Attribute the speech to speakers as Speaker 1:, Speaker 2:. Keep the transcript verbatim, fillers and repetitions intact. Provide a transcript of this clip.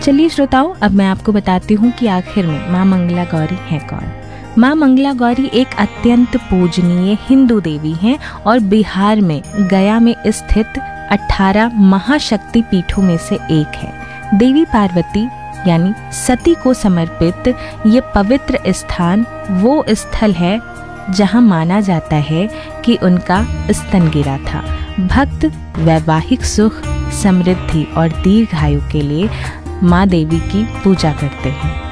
Speaker 1: चलिए श्रोताओं, अब मैं आपको बताती हूँ कि आखिर में माँ मंगला गौरी है कौन। माँ मंगला गौरी एक अत्यंत पूजनीय हिंदू देवी हैं और बिहार में गया में स्थित अठारह महाशक्ति पीठों में से एक है। देवी पार्वती यानी सती को समर्पित ये पवित्र स्थान वो स्थल है जहां माना जाता है कि उनका स्तन गिरा था। भक्त वैवाहिक सुख, समृद्धि और दीर्घायु के लिए माँ देवी की पूजा करते हैं।